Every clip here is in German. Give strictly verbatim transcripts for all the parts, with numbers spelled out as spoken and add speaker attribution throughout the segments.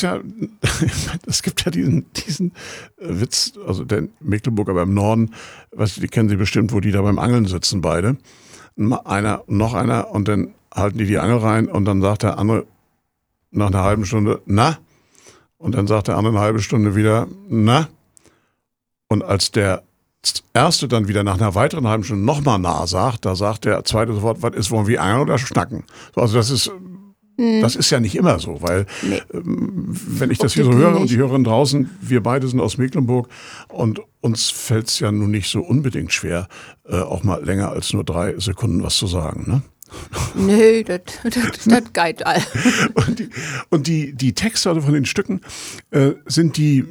Speaker 1: ja, es gibt ja diesen, diesen Witz, also der Mecklenburger beim Norden, was, die kennen Sie bestimmt, wo die da beim Angeln sitzen beide. Einer, noch einer und dann halten die die Angel rein und dann sagt der andere nach einer halben Stunde, na? Und dann sagt der andere eine halbe Stunde wieder, na? Und als der Erste dann wieder nach einer weiteren halben Stunde nochmal na sagt, da sagt der Zweite sofort, was ist, wollen wir angeln oder schnacken? So, also das ist... Das ist ja nicht immer so, weil nee. ähm, wenn ich das hier so höre und die Hörerinnen draußen, wir beide sind aus Mecklenburg und uns fällt es ja nun nicht so unbedingt schwer, äh, auch mal länger als nur drei Sekunden was zu sagen, ne?
Speaker 2: Nö, das geht all.
Speaker 1: Und, die, und die, die Texte also von den Stücken, äh, sind die,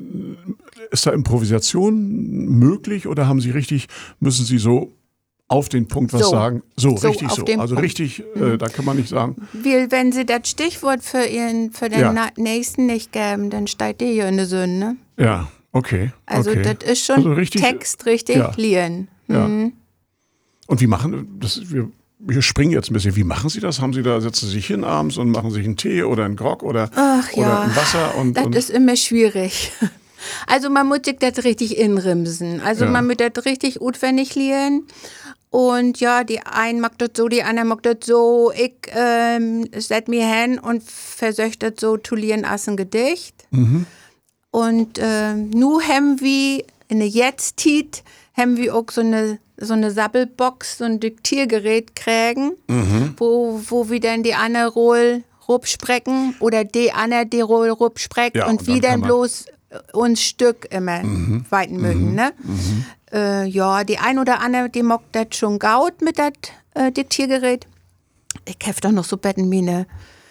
Speaker 1: ist da Improvisation möglich oder haben Sie richtig, müssen Sie so auf den Punkt was so. sagen. So, so richtig so. Also Punkt. richtig, äh, da kann man nicht sagen.
Speaker 2: Wie, wenn Sie das Stichwort für Ihren, für den ja. nächsten nicht geben, dann steigt der hier in der Sünde.
Speaker 1: Ja, okay.
Speaker 2: Also
Speaker 1: okay.
Speaker 2: das ist schon also richtig, Text richtig ja. lieren.
Speaker 1: Ja.
Speaker 2: Mhm.
Speaker 1: Und wie machen, das, wir, wir springen jetzt ein bisschen, wie machen Sie das? Haben Sie da, setzen Sie sich hin abends und machen sich einen Tee oder einen Grog oder,
Speaker 2: Ach,
Speaker 1: oder
Speaker 2: ja.
Speaker 1: ein Wasser? Und,
Speaker 2: das
Speaker 1: und
Speaker 2: ist immer schwierig. Also man muss sich das richtig inrimsen. Also ja. man muss das richtig utwendig lieren. Und ja, die einen mag das so, die anderen mag das so. Ich ähm, set mir hin und versöcht das so zu lieren als ein Gedicht.
Speaker 1: Mhm.
Speaker 2: Und äh, nu haben wir in der Jetztzeit haben wir auch so eine so eine Sabbelbox, so ein Diktiergerät kriegen,
Speaker 1: mhm.
Speaker 2: wo wo wir dann die andere Roll rupsprechen oder die andere die Roll rupsprechen ja, und, und wir dann bloß uns Stück immer mhm. weiten mögen,
Speaker 1: mhm.
Speaker 2: ne?
Speaker 1: Mhm.
Speaker 2: Äh, ja, die ein oder andere, die mag das schon gaut mit das äh, Diktiergerät. Ich hab doch noch so Bettenmine.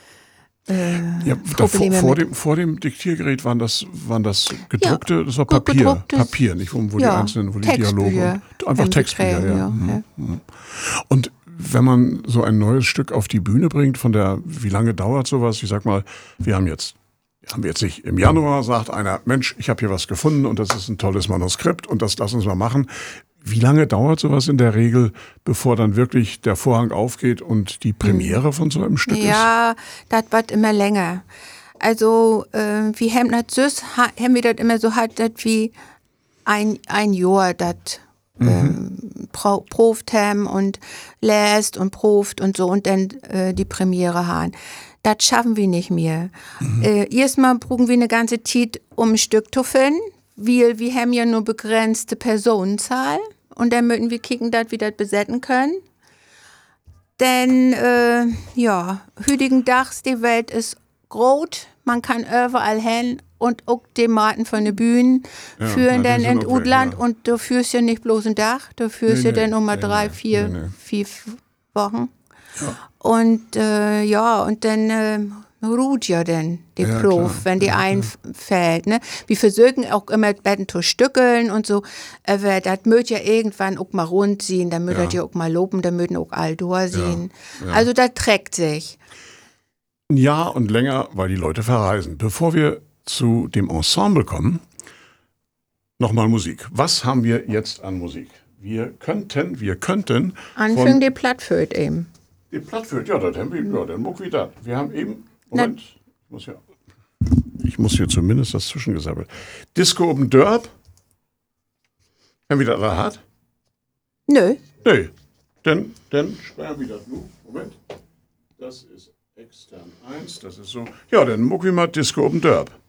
Speaker 2: Äh,
Speaker 1: ja, davor, vor, dem, vor dem Diktiergerät waren das, waren das gedruckte, ja, das war Papier, Papier, nicht wo, wo ja, die einzelnen, wo die Dialoge, einfach Textbücher, ja. ja. Mhm. ja. Und wenn man so ein neues Stück auf die Bühne bringt, von der, wie lange dauert sowas? Ich sag mal, wir haben jetzt Haben wir jetzt nicht im Januar, sagt einer, Mensch, ich habe hier was gefunden und das ist ein tolles Manuskript und das lass uns mal machen. Wie lange dauert sowas in der Regel, bevor dann wirklich der Vorhang aufgeht und die Premiere von so einem Stück
Speaker 2: ja,
Speaker 1: ist?
Speaker 2: Ja, das wird immer länger. Also äh, wie haben das süß, haben wir das immer so halt, dass wie ein, ein Jahr das mhm. ähm, pro, proft haben und lässt und proft und so und dann äh, die Premiere haben. Das schaffen wir nicht mehr. Mhm. Äh, erstmal brauchen wir eine ganze Zeit, um ein Stück zu finden, weil wir haben ja nur begrenzte Personenzahl und dann müssen wir kicken, dass wir das besetzen können. Denn, äh, ja, heutigen Tags, die Welt ist groß, man kann überall hin und auch die Marten von den Bühnen ja, führen dann in Utland ja. und du führst ja nicht bloß ein Dach, du führst nee, ja nee, dann um mal nee, drei, vier, nee, nee. vier Wochen. Ja. Und äh, ja, und dann äh, ruht ja dann die ja, Prof, klar. wenn die ja, einfällt. Ne? Wir versuchen auch immer Betten zu stückeln und so, aber das möcht ja irgendwann auch mal rund sehen, dann möcht ja. ja auch mal loben, dann möchten auch all durchsehen. Ja, ja. Also das trägt sich.
Speaker 1: Ein Jahr und länger, weil die Leute verreisen. Bevor wir zu dem Ensemble kommen, nochmal Musik. Was haben wir jetzt an Musik? Wir könnten, wir könnten...
Speaker 2: Anfangen die Plattföt eben.
Speaker 1: Die Plattföt, ja, das haben wir, ja, dann muck wieder. Wir haben eben, Moment, ich muss, ja, ich muss hier zumindest das zwischengesabbelt. Disco um Dörp. Haben wir das da hat?
Speaker 2: Nö.
Speaker 1: Nö. Dann, dann sperren wir das nur. Moment. Das ist extern eins, das ist so. Ja, dann muck wir mal Disco um Dörp.